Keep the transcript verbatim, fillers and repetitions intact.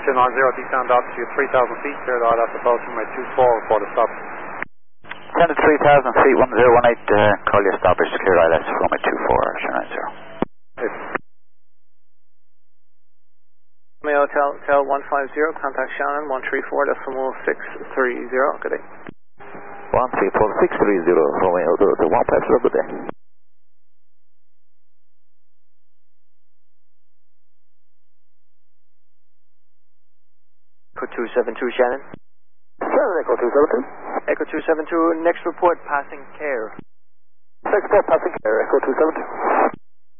two nine zero, descend altitude three thousand feet, clear the out approach runway two four, report a stop. Descend to three thousand feet, one zero one eight, uh, call your stoppers, clear I L S, runway two four, two nine zero. Romeo Hotel, Hotel one five zero, contact Shannon, one three four decimal six three zero, good day. one three four six three zero, Romeo Hotel one five zero, good day. Echo two seven two, Shannon. Shannon, Echo two seven two. Echo two seven two, next report, passing care. Next report, passing care, Echo two seven two.